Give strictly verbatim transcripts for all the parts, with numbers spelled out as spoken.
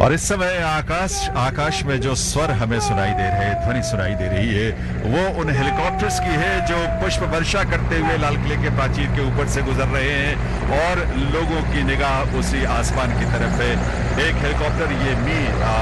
और इस समय आकाश आकाश में जो स्वर हमें सुनाई दे रहे हैं, ध्वनि सुनाई दे रही है, वो उन हेलीकॉप्टर्स की है जो पुष्प वर्षा करते हुए लाल किले के प्राचीर के ऊपर से गुजर रहे हैं और लोगों की निगाह उसी आसमान की तरफ है। एक हेलीकॉप्टर, ये मी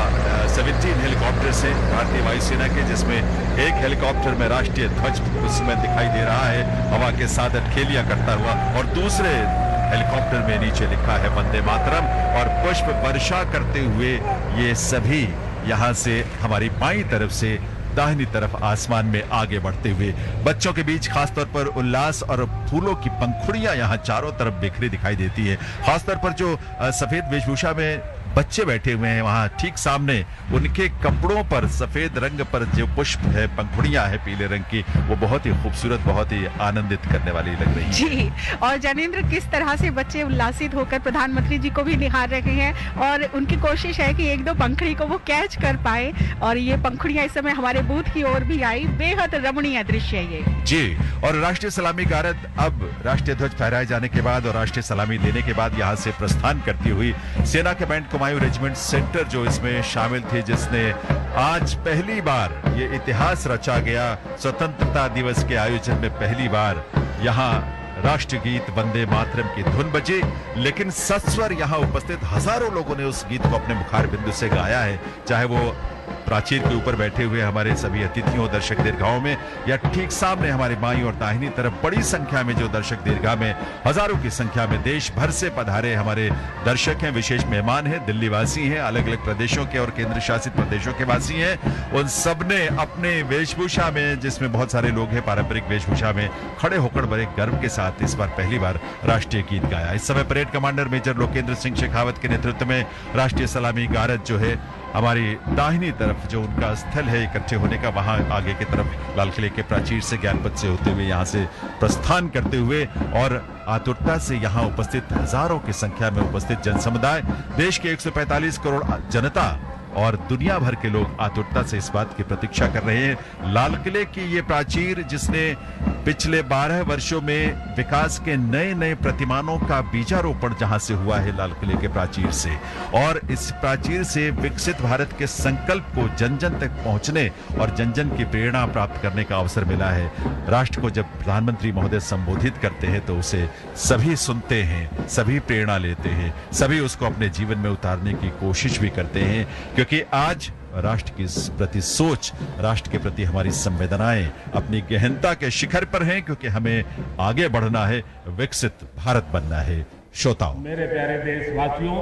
सेवनटीन हेलीकॉप्टर्स हैं भारतीय वायुसेना के, जिसमें एक हेलीकॉप्टर में राष्ट्रीय ध्वज उसमें दिखाई दे रहा है हवा के साथ अटखेलियां करता हुआ, और दूसरे हेलीकॉप्टर में नीचे लिखा है वंदे मातरम, और पुष्प वर्षा करते हुए ये सभी यहां से हमारी बाईं तरफ से दाहिनी तरफ आसमान में आगे बढ़ते हुए, बच्चों के बीच खासतौर पर उल्लास और फूलों की पंखुड़ियां यहां चारों तरफ बिखरी दिखाई देती है। खासतौर पर जो सफेद वेशभूषा में बच्चे बैठे हुए हैं, वहां ठीक सामने उनके कपड़ों पर सफेद रंग पर जो पुष्प है, पंखुड़ियां है पीले रंग की, वो बहुत ही खूबसूरत, बहुत ही आनंदित करने वाली लग रही है जी। और जैनेंद्र, किस तरह से बच्चे उल्लासित होकर प्रधानमंत्री जी को भी निहार रहे हैं और उनकी कोशिश है कि एक दो पंखुड़ी को वो कैच कर पाए, और ये पंखुड़ियां इस समय हमारे बूथ की ओर भी आई। बेहद रमणीय दृश्य है ये जी। और राष्ट्रीय सलामी गारद अब राष्ट्रीय ध्वज फहराए जाने के बाद और राष्ट्रीय सलामी लेने के बाद यहां से प्रस्थान करती हुई सेना के बैंड कुमायूं रेजिमेंट सेंटर जो इसमें शामिल थे, जिसने आज पहली बार ये इतिहास रचा गया, स्वतंत्रता दिवस के आयोजन में पहली बार यहां राष्ट्रीय गीत वंदे मातरम की धुन बजी, लेकिन सस्वर यहां उपस्थित हजारों लोगों ने उस गीत को अपने मुखार बिंदु से गाया है, चाहे वो प्राचीर के ऊपर बैठे हुए हमारे सभी अतिथियों दर्शक दीर्घाओं में, या ठीक सामने हमारे बाईं और दाहिनी तरफ बड़ी संख्या में जो दर्शक दीर्घा में हजारों की संख्या में देश भर से पधारे हमारे दर्शक हैं, विशेष मेहमान हैं, दिल्ली वासी हैं, अलग अलग प्रदेशों के और केंद्र शासित प्रदेशों के वासी हैं। उन सब ने अपने वेशभूषा में, जिसमें बहुत सारे लोग हैं पारंपरिक वेशभूषा में, खड़े होकर बड़े गर्व के साथ इस बार पहली बार राष्ट्रीय गीत गाया। इस समय parade commander major Lokendra Singh Shekhawat के नेतृत्व में राष्ट्रीय सलामी गारद जो है हमारी दाहिनी तरफ जो उनका स्थल है इकट्ठे होने का, वहां आगे की तरफ लाल किले के प्राचीर से ज्ञानपथ से होते हुए यहां से प्रस्थान करते हुए, और आतुरता से यहां उपस्थित हजारों की संख्या में उपस्थित जनसमुदाय, देश के एक सौ पैंतालीस करोड़ जनता और दुनिया भर के लोग आतुरता से इस बात की प्रतीक्षा कर रहे हैं। लाल किले की ये प्राचीर, जिसने पिछले बारह वर्षों में विकास के नए नए प्रतिमानों का बीजारोपण जहां से हुआ है लाल किले के प्राचीर से, और इस प्राचीर से विकसित भारत के संकल्प को जन जन तक पहुंचने और जन जन की प्रेरणा प्राप्त करने का अवसर मिला है। राष्ट्र को जब प्रधानमंत्री महोदय संबोधित करते हैं तो उसे सभी सुनते हैं, सभी प्रेरणा लेते हैं, सभी उसको अपने जीवन में उतारने की कोशिश भी करते हैं, क्योंकि आज राष्ट्र के प्रति सोच, राष्ट्र के प्रति हमारी संवेदनाएं अपनी गहनता के शिखर पर हैं, क्योंकि हमें आगे बढ़ना है, विकसित भारत बनना है। श्रोताओं, मेरे प्यारे देशवासियों,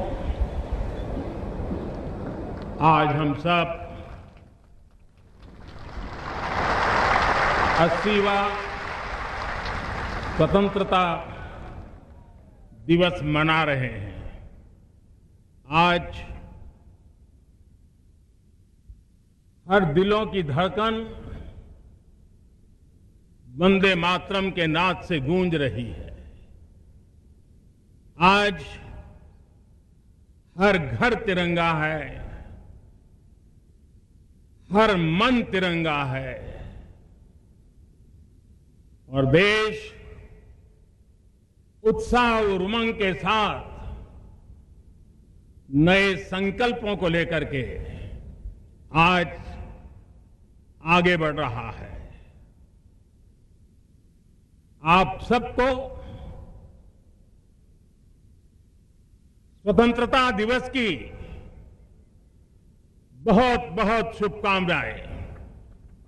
आज हम सब अस्सीवां स्वतंत्रता दिवस मना रहे हैं। आज हर दिलों की धड़कन वंदे मातरम के नाद से गूंज रही है। आज हर घर तिरंगा है, हर मन तिरंगा है, और देश उत्साह और उमंग के साथ नए संकल्पों को लेकर के आज आगे बढ़ रहा है। आप सबको स्वतंत्रता दिवस की बहुत बहुत शुभकामनाएं।